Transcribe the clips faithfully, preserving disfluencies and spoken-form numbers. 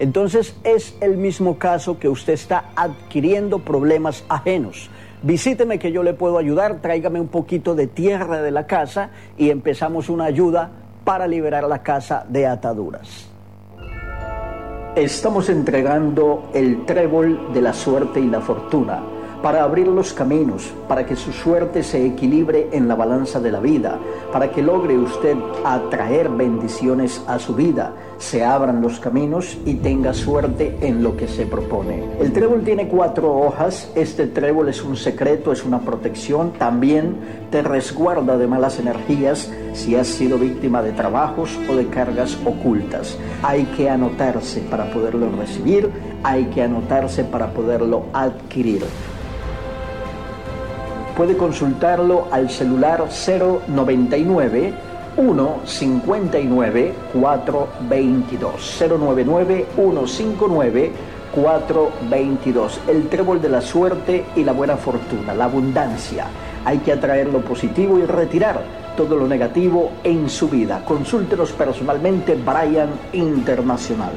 Entonces es el mismo caso que usted está adquiriendo problemas ajenos. Visíteme que yo le puedo ayudar, tráigame un poquito de tierra de la casa y empezamos una ayuda para liberar la casa de ataduras. Estamos entregando el trébol de la suerte y la fortuna para abrir los caminos, para que su suerte se equilibre en la balanza de la vida, para que logre usted atraer bendiciones a su vida, se abran los caminos y tenga suerte en lo que se propone. El trébol tiene cuatro hojas. Este trébol es un secreto, es una protección, también te resguarda de malas energías si has sido víctima de trabajos o de cargas ocultas. Hay que anotarse para poderlo recibir, hay que anotarse para poderlo adquirir. Puede consultarlo al celular cero noventa y nueve, uno cincuenta y nueve, cuatro veintidós. cero noventa y nueve, uno cincuenta y nueve, cuatro veintidós. El trébol de la suerte y la buena fortuna, la abundancia. Hay que atraer lo positivo y retirar todo lo negativo en su vida. Consúltenos personalmente, Brian Internacional.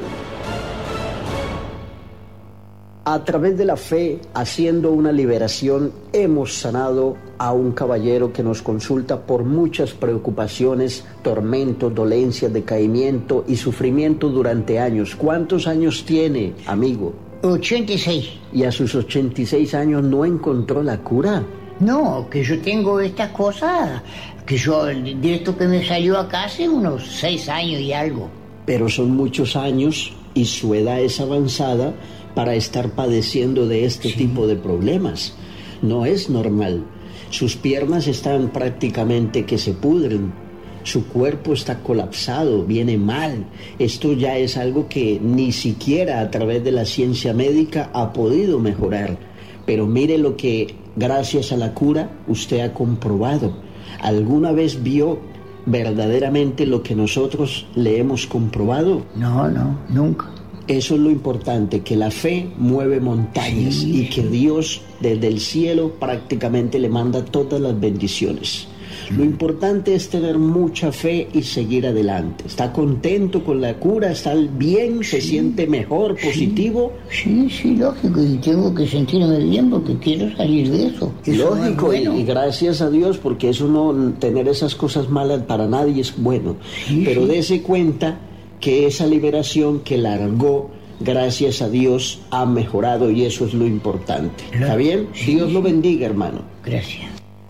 A través de la fe, haciendo una liberación, hemos sanado a un caballero que nos consulta por muchas preocupaciones, tormentos, dolencias, decaimiento y sufrimiento durante años. ¿Cuántos años tiene, amigo? ochenta y seis. ¿Y a sus ochenta y seis años no encontró la cura? No, que yo tengo estas cosas, que yo, de esto que me salió acá hace unos seis años y algo. Pero son muchos años y su edad es avanzada para estar padeciendo de este sí. tipo de problemas. No es normal. Sus piernas están prácticamente que se pudren. Su cuerpo está colapsado, viene mal. Esto ya es algo que ni siquiera a través de la ciencia médica ha podido mejorar. Pero mire lo que, gracias a la cura, usted ha comprobado. ¿Alguna vez vio verdaderamente lo que nosotros le hemos comprobado? No, no, nunca. Eso es lo importante, que la fe mueve montañas sí. y que Dios desde el cielo prácticamente le manda todas las bendiciones. Sí. Lo importante es tener mucha fe y seguir adelante. ¿Está contento con la cura? ¿Está bien? ¿Se sí. siente mejor, positivo? Sí, sí, lógico, y tengo que sentirme bien porque quiero salir de eso. eso lógico, es bueno. y, y gracias a Dios, porque eso no, tener esas cosas malas para nadie es bueno. Sí, Pero sí. dése cuenta que esa liberación que largó, gracias a Dios, ha mejorado y eso es lo importante. ¿Está bien? Sí, Dios lo bendiga, hermano. Gracias.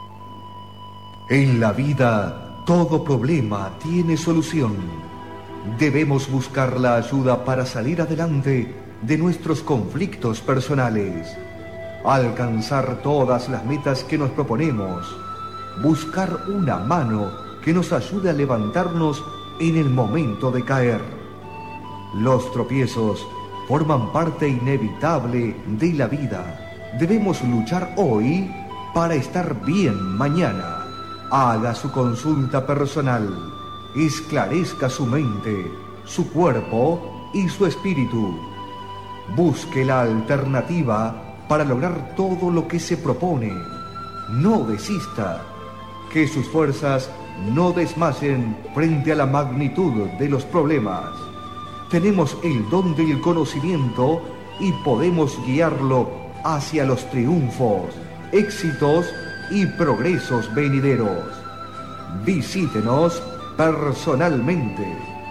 En la vida, todo problema tiene solución. Debemos buscar la ayuda para salir adelante de nuestros conflictos personales, alcanzar todas las metas que nos proponemos, buscar una mano que nos ayude a levantarnos en el momento de caer. Los tropiezos forman parte inevitable de la vida. Debemos luchar hoy para estar bien mañana. Haga su consulta personal. Esclarezca su mente, su cuerpo y su espíritu. Busque la alternativa para lograr todo lo que se propone. No desista. Que sus fuerzas no desmayen frente a la magnitud de los problemas. Tenemos el don del conocimiento y podemos guiarlo hacia los triunfos, éxitos y progresos venideros. Visítenos personalmente.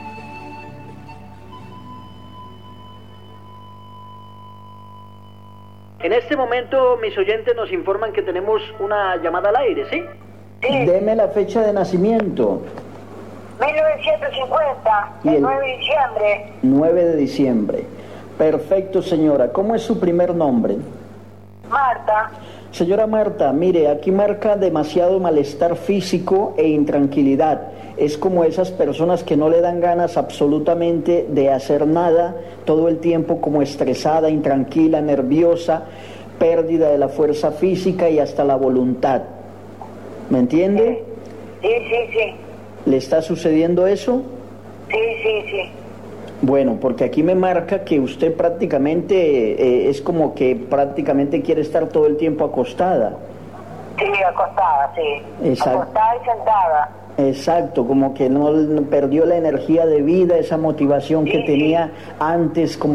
En este momento mis oyentes nos informan que tenemos una llamada al aire, ¿sí? Sí. Deme la fecha de nacimiento. mil novecientos cincuenta, el, el nueve de diciembre. nueve de diciembre. Perfecto, señora. ¿Cómo es su primer nombre? Marta. Señora Marta, mire, aquí marca demasiado malestar físico e intranquilidad. Es como esas personas que no le dan ganas absolutamente de hacer nada, todo el tiempo como estresada, intranquila, nerviosa, pérdida de la fuerza física y hasta la voluntad. ¿Me entiende? Sí, sí, sí. ¿Le está sucediendo eso? Sí, sí, sí. Bueno, porque aquí me marca que usted prácticamente eh, es como que prácticamente quiere estar todo el tiempo acostada. Sí, acostada, sí. Exacto. Acostada y sentada. Exacto, como que no perdió la energía de vida, esa motivación sí, que tenía sí. antes, como